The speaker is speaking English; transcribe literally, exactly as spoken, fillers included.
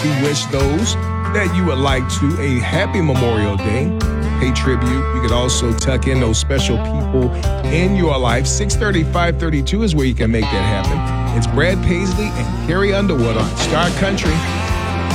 to wish those that you would like to a happy Memorial Day. Pay tribute. You could also tuck in those special people in your life. six thirty, five thirty-two is where you can make that happen. It's Brad Paisley and Carrie Underwood on Star Country.